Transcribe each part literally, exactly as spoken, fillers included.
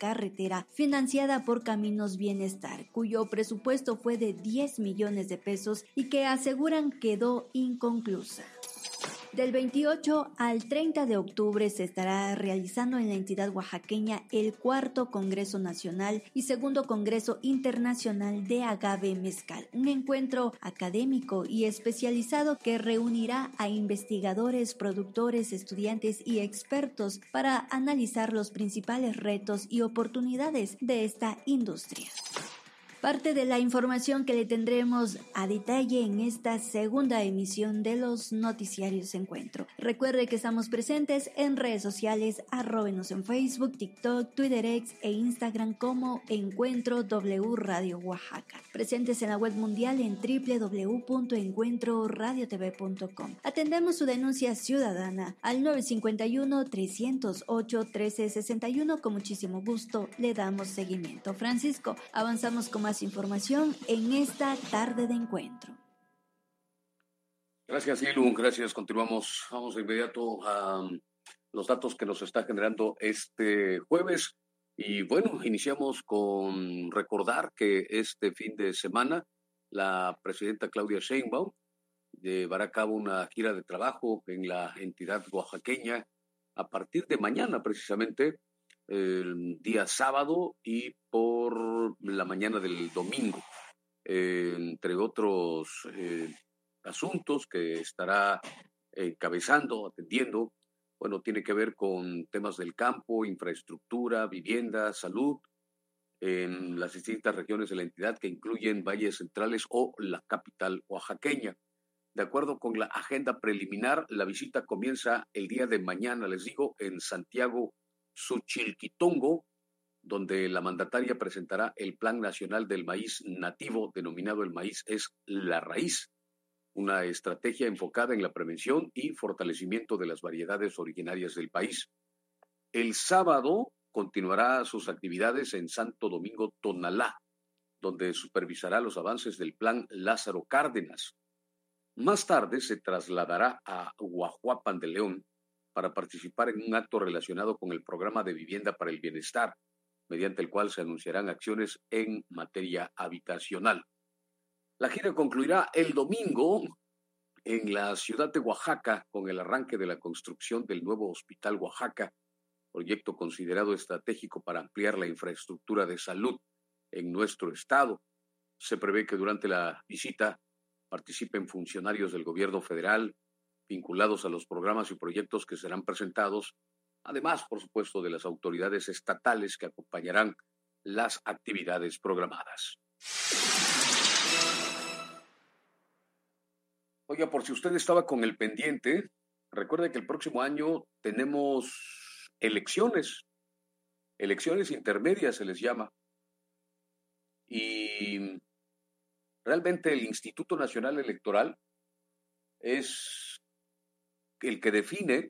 carretera financiada por Caminos Bienestar, cuyo presupuesto fue de diez millones de pesos y que aseguran quedó inconclusa. Del veintiocho al treinta de octubre se estará realizando en la entidad oaxaqueña el cuarto Congreso Nacional y segundo Congreso Internacional de Agave Mezcal, un encuentro académico y especializado que reunirá a investigadores, productores, estudiantes y expertos para analizar los principales retos y oportunidades de esta industria. Parte de la información que le tendremos a detalle en esta segunda emisión de los Noticiarios Encuentro. Recuerde que estamos presentes en redes sociales, arróbenos en Facebook, TikTok, Twitter X e Instagram como Encuentro W Radio Oaxaca. Presentes en la web mundial en doble u doble u doble u punto encuentro radio t v punto com. Atendemos su denuncia ciudadana al nueve cinco uno, tres cero ocho, uno tres seis uno. Con muchísimo gusto le damos seguimiento. Francisco, avanzamos con más información en esta tarde de encuentro. Gracias, Ilu, gracias. Continuamos, vamos de inmediato a um, los datos que nos está generando este jueves. Y bueno, iniciamos con recordar que este fin de semana la presidenta Claudia Sheinbaum llevará a cabo una gira de trabajo en la entidad oaxaqueña a partir de mañana, precisamente, el día sábado y por la mañana del domingo, eh, entre otros eh, asuntos que estará encabezando, atendiendo. Bueno, tiene que ver con temas del campo, infraestructura, vivienda, salud, en las distintas regiones de la entidad que incluyen valles centrales o la capital oaxaqueña. De acuerdo con la agenda preliminar, la visita comienza el día de mañana, les digo, en Santiago Xochilquitongo, donde la mandataria presentará el Plan Nacional del Maíz Nativo, denominado El Maíz es la Raíz, una estrategia enfocada en la prevención y fortalecimiento de las variedades originarias del país. El sábado continuará sus actividades en Santo Domingo Tonalá, donde supervisará los avances del Plan Lázaro Cárdenas. Más tarde se trasladará a Guajuapan de León para participar en un acto relacionado con el programa de vivienda para el bienestar, mediante el cual se anunciarán acciones en materia habitacional. La gira concluirá el domingo en la ciudad de Oaxaca con el arranque de la construcción del nuevo Hospital Oaxaca, proyecto considerado estratégico para ampliar la infraestructura de salud en nuestro estado. Se prevé que durante la visita participen funcionarios del gobierno federal vinculados a los programas y proyectos que serán presentados, además, por supuesto, de las autoridades estatales que acompañarán las actividades programadas. Oiga, por si usted estaba con el pendiente, recuerde que el próximo año tenemos elecciones, elecciones intermedias se les llama, y realmente el Instituto Nacional Electoral es el que define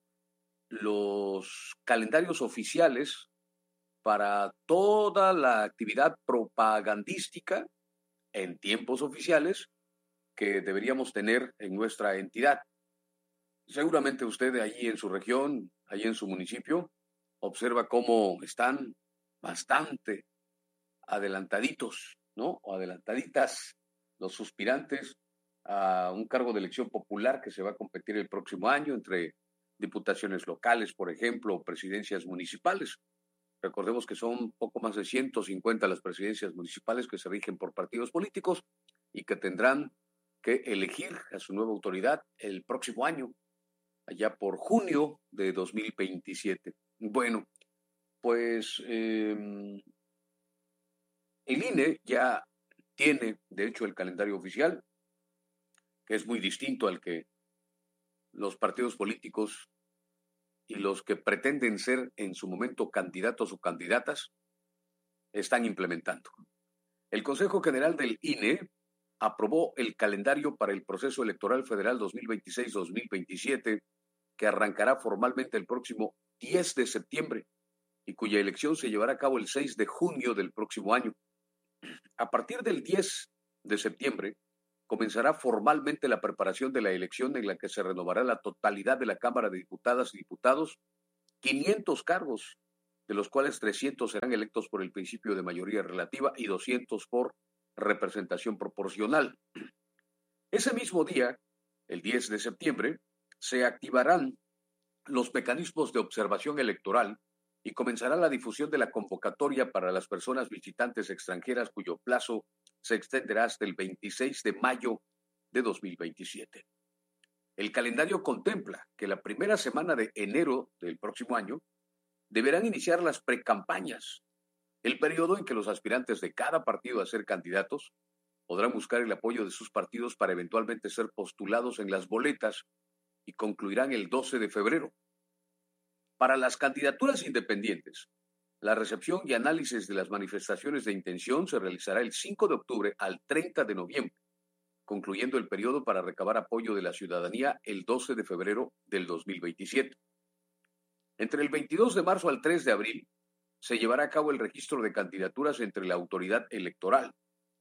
los calendarios oficiales para toda la actividad propagandística en tiempos oficiales que deberíamos tener en nuestra entidad. Seguramente usted allí en su región, allí en su municipio, observa cómo están bastante adelantaditos, ¿no? O adelantaditas los suspirantes a un cargo de elección popular que se va a competir el próximo año entre diputaciones locales, por ejemplo, o presidencias municipales. Recordemos que son poco más de ciento cincuenta las presidencias municipales que se rigen por partidos políticos y que tendrán que elegir a su nueva autoridad el próximo año, allá por junio de dos mil veintisiete. Bueno, pues eh, el I N E ya tiene, de hecho, el calendario oficial, que es muy distinto al que los partidos políticos y los que pretenden ser en su momento candidatos o candidatas están implementando. El Consejo General del I N E aprobó el calendario para el proceso electoral federal dos mil veintiséis dos mil veintisiete, que arrancará formalmente el próximo diez de septiembre y cuya elección se llevará a cabo el seis de junio del próximo año. A partir del diez de septiembre comenzará formalmente la preparación de la elección en la que se renovará la totalidad de la Cámara de Diputadas y Diputados, quinientos cargos de los cuales trescientos serán electos por el principio de mayoría relativa y doscientos por representación proporcional. Ese mismo día, el diez de septiembre, se activarán los mecanismos de observación electoral y comenzará la difusión de la convocatoria para las personas visitantes extranjeras cuyo plazo se extenderá hasta el veintiséis de mayo de dos mil veintisiete. El calendario contempla que la primera semana de enero del próximo año deberán iniciar las precampañas, el periodo en que los aspirantes de cada partido a ser candidatos podrán buscar el apoyo de sus partidos para eventualmente ser postulados en las boletas y concluirán el doce de febrero. Para las candidaturas independientes, la recepción y análisis de las manifestaciones de intención se realizará el cinco de octubre al treinta de noviembre, concluyendo el periodo para recabar apoyo de la ciudadanía el doce de febrero del dos mil veintisiete. Entre el veintidós de marzo al tres de abril, se llevará a cabo el registro de candidaturas entre la autoridad electoral.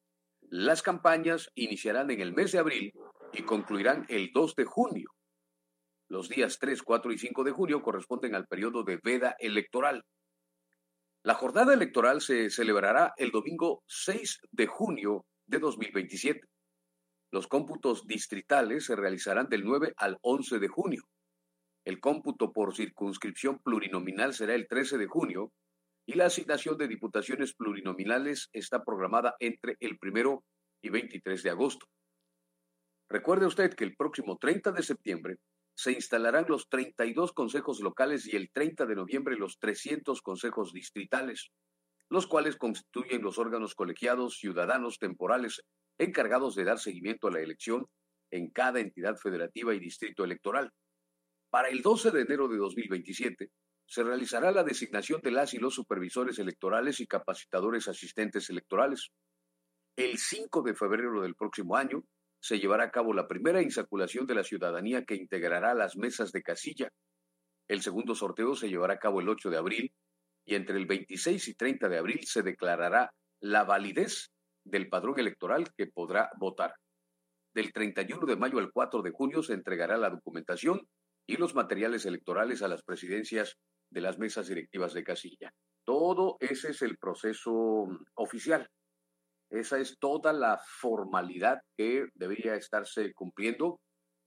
Las campañas iniciarán en el mes de abril y concluirán el dos de junio. Los días tres, cuatro y cinco de junio corresponden al periodo de veda electoral. La jornada electoral se celebrará el domingo seis de junio de dos mil veintisiete. Los cómputos distritales se realizarán del nueve al once de junio. El cómputo por circunscripción plurinominal será el trece de junio y la asignación de diputaciones plurinominales está programada entre el primero y veintitrés de agosto. Recuerde usted que el próximo treinta de septiembre se instalarán los treinta y dos consejos locales y el treinta de noviembre los trescientos consejos distritales, los cuales constituyen los órganos colegiados ciudadanos temporales encargados de dar seguimiento a la elección en cada entidad federativa y distrito electoral. Para el doce de enero de dos mil veintisiete, se realizará la designación de las y los supervisores electorales y capacitadores asistentes electorales. El cinco de febrero del próximo año, se llevará a cabo la primera insaculación de la ciudadanía que integrará las mesas de casilla. El segundo sorteo se llevará a cabo el ocho de abril y entre el veintiséis y treinta de abril se declarará la validez del padrón electoral que podrá votar. Del treinta y uno de mayo al cuatro de junio se entregará la documentación y los materiales electorales a las presidencias de las mesas directivas de casilla. Todo ese es el proceso oficial. Esa es toda la formalidad que debería estarse cumpliendo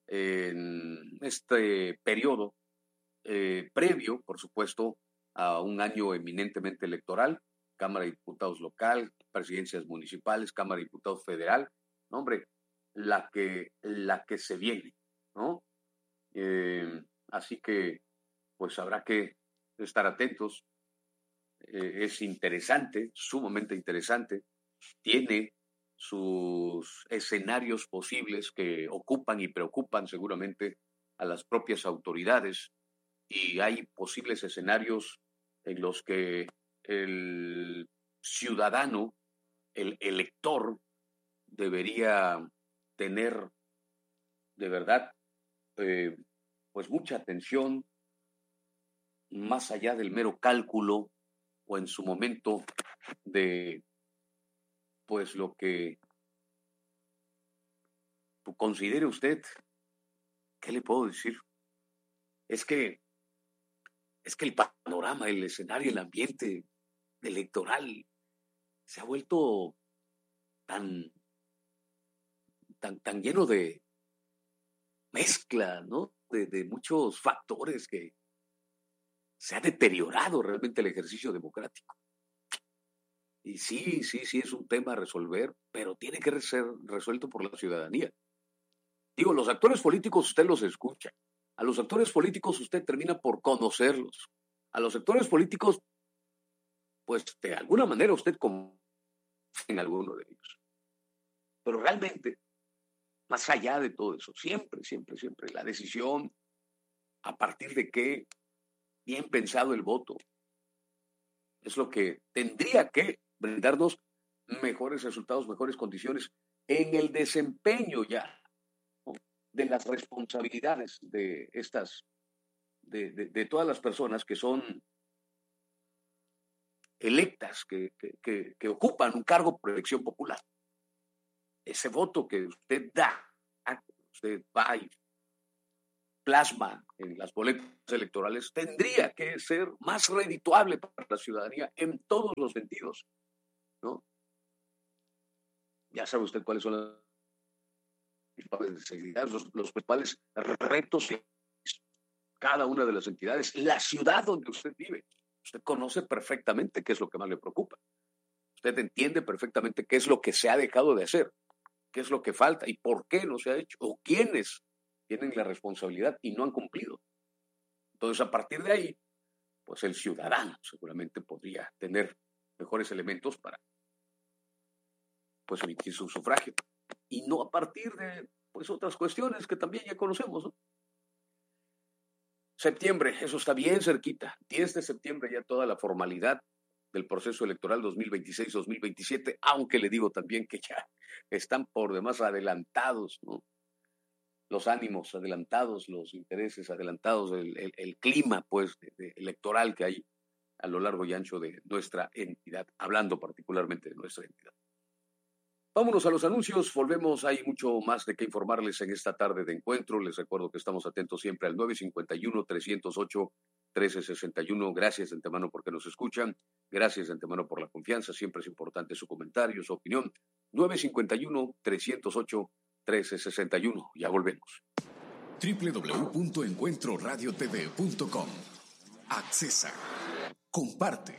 en este periodo eh, previo, por supuesto, a un año eminentemente electoral, Cámara de Diputados local, presidencias municipales, Cámara de Diputados federal, no, hombre, la que, la que se viene, ¿no? Eh, así que, pues habrá que estar atentos. Eh, es interesante, sumamente interesante. Tiene sus escenarios posibles que ocupan y preocupan seguramente a las propias autoridades y hay posibles escenarios en los que el ciudadano, el elector, debería tener de verdad eh, pues mucha atención más allá del mero cálculo o en su momento de pues lo que considere usted. ¿Qué le puedo decir? Es que es que el panorama, el escenario, el ambiente electoral se ha vuelto tan tan tan lleno de mezcla, ¿no? De, de muchos factores que se ha deteriorado realmente el ejercicio democrático. Y sí, sí, sí, es un tema a resolver, pero tiene que ser resuelto por la ciudadanía. Digo, los actores políticos usted los escucha. A los actores políticos usted termina por conocerlos. A los actores políticos, pues de alguna manera usted confía en alguno de ellos. Pero realmente, más allá de todo eso, siempre, siempre, siempre, la decisión a partir de qué bien pensado el voto es lo que tendría que brindarnos mejores resultados, mejores condiciones en el desempeño ya, ¿no?, de las responsabilidades de estas, de, de, de todas las personas que son electas, que, que, que, que ocupan un cargo por elección popular. Ese voto que usted da, usted va y plasma en las boletas electorales tendría que ser más redituable para la ciudadanía en todos los sentidos, ¿no? Ya sabe usted cuáles son las principales, los, los principales retos de cada una de las entidades, la ciudad donde usted vive. Usted conoce perfectamente qué es lo que más le preocupa. Usted entiende perfectamente qué es lo que se ha dejado de hacer, qué es lo que falta y por qué no se ha hecho, o quiénes tienen la responsabilidad y no han cumplido. Entonces, a partir de ahí, pues el ciudadano seguramente podría tener mejores elementos para, pues, emitir su sufragio. Y no a partir de, pues, otras cuestiones que también ya conocemos, ¿no? Septiembre, eso está bien cerquita. diez de septiembre ya toda la formalidad del proceso electoral dos mil veintiséis dos mil veintisiete, aunque le digo también que ya están por demás adelantados, ¿no? Los ánimos adelantados, los intereses adelantados, el, el, el clima, pues, de, de electoral que hay a lo largo y ancho de nuestra entidad, hablando particularmente de nuestra entidad. Vámonos a los anuncios, volvemos, hay mucho más de qué informarles en esta tarde de encuentro. Les recuerdo que estamos atentos siempre al nueve cinco uno, tres cero ocho, uno tres seis uno. Gracias de antemano porque nos escuchan, gracias de antemano por la confianza, siempre es importante su comentario, su opinión. nueve cinco uno, tres cero ocho, uno tres seis uno. Ya volvemos. doble u doble u doble u punto encuentro radio t v punto com. Accesa. Comparte.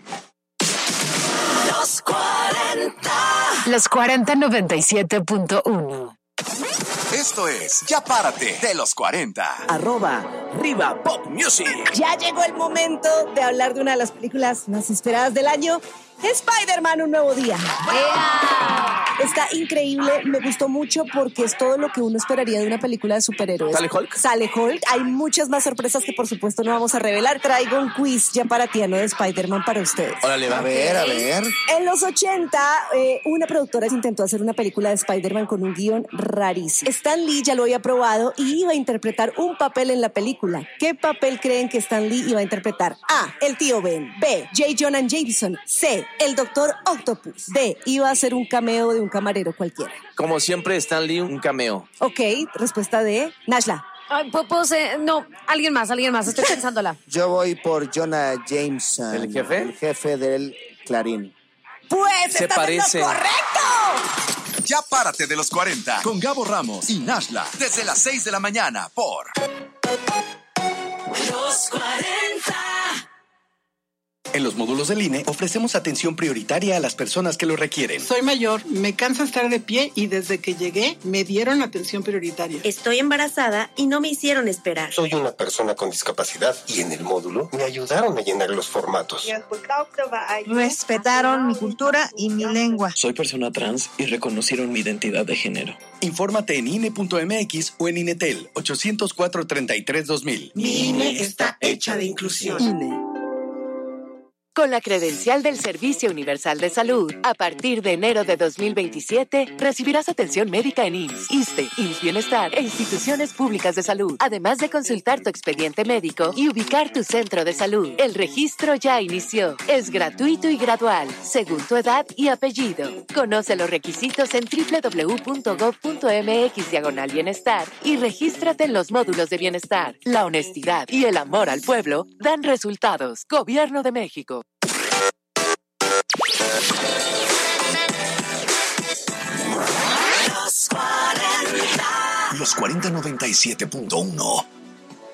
Los cuarenta. Los cuarenta noventa y siete punto uno. Esto es Ya Párate de los cuarenta. Arroba Riva Pop Music. Ya llegó el momento de hablar de una de las películas más esperadas del año, Spider-Man, un nuevo día. Yeah. Está increíble, me gustó mucho porque es todo lo que uno esperaría de una película de superhéroes. ¿Sale Hulk? Sale Hulk, hay muchas más sorpresas que por supuesto no vamos a revelar. Traigo un quiz ya paratiano de Spider-Man para ustedes. Órale, va. A ver, a ver. En los ochenta, eh, una productora intentó hacer una película de Spider-Man con un guión rarísimo. Stan Lee ya lo había probado y iba a interpretar un papel en la película. ¿Qué papel creen que Stan Lee iba a interpretar? A, el tío Ben. B, J. Jonah Jameson. C, el Doctor Octopus. D, iba a ser un cameo de un camarero cualquiera. Como siempre, Stan Lee, un cameo. Ok, respuesta D, Nashla. Ay, pues, eh, no, alguien más, alguien más, estoy pensándola. Yo voy por Jonah Jameson. ¿El jefe? El jefe del Clarín. Pues se estás parece. en lo correcto. Ya Párate de los cuarenta con Gabo Ramos y Nashla desde las seis de la mañana por Los cuarenta. En los módulos del I N E ofrecemos atención prioritaria a las personas que lo requieren. Soy mayor, me cansa estar de pie y desde que llegué me dieron atención prioritaria. Estoy embarazada y no me hicieron esperar. Soy una persona con discapacidad y en el módulo me ayudaron a llenar los formatos. Respetaron mi cultura y mi lengua. Soy persona trans y reconocieron mi identidad de género. Infórmate en I N E punto M X o en INETEL ochocientos cuatro, treinta y tres, dos mil. Mi I N E está hecha de inclusión. I N E. Con la credencial del Servicio Universal de Salud, a partir de enero de dos mil veintisiete, recibirás atención médica en I M S S, ISSSTE, I M S S Bienestar e instituciones públicas de salud, además de consultar tu expediente médico y ubicar tu centro de salud. El registro ya inició. Es gratuito y gradual, según tu edad y apellido. Conoce los requisitos en doble u doble u doble u punto gob punto m x diagonal bienestar y regístrate en los módulos de bienestar. La honestidad y el amor al pueblo dan resultados. Gobierno de México. Los cuarenta. Los cuarenta noventa y siete punto uno.